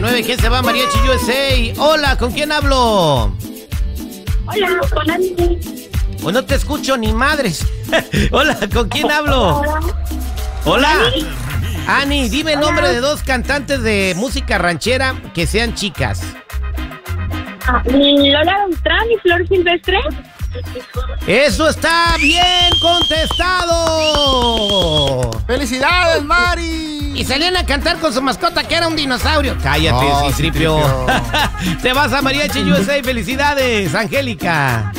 9, ¿quién se va? Mariachi USA. Hola, ¿con quién hablo? Hola, con Andy. Pues no te escucho ni madres. Hola, ¿con quién hablo? Hola. Ani, dime el nombre de dos cantantes de música ranchera que sean chicas. Lola Beltrán y Flor Silvestre. ¡Eso está bien contestado! ¡Felicidades, Mari! Y salían a cantar con su mascota que era un dinosaurio. Cállate, Citripio. Te vas a Mariachi USA. ¡Felicidades, Angélica!